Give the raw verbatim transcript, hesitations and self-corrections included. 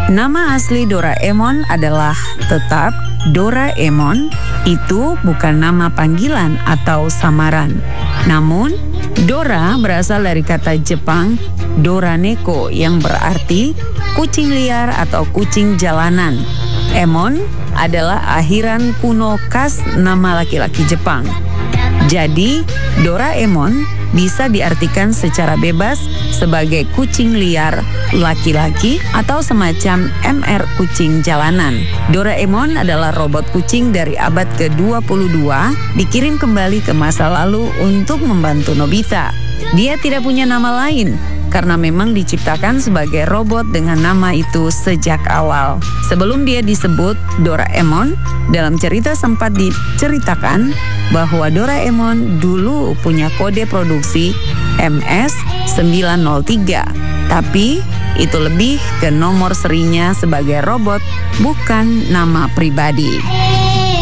Nama asli Doraemon adalah tetap Doraemon. Itu bukan nama panggilan atau samaran. Namun, Dora berasal dari kata Jepang Doraneko yang berarti kucing liar atau kucing jalanan. Emon adalah akhiran kuno khas nama laki-laki Jepang. Jadi, Doraemon bisa diartikan secara bebas sebagai kucing liar laki-laki atau semacam M R kucing jalanan. Doraemon adalah robot kucing dari abad ke dua puluh dua, dikirim kembali ke masa lalu untuk membantu Nobita. Dia tidak punya nama lain karena memang diciptakan sebagai robot dengan nama itu sejak awal. Sebelum dia disebut Doraemon, dalam cerita sempat diceritakan bahwa Doraemon dulu punya kode produksi M S sembilan nol tiga. Tapi itu lebih ke nomor serinya sebagai robot, bukan nama pribadi.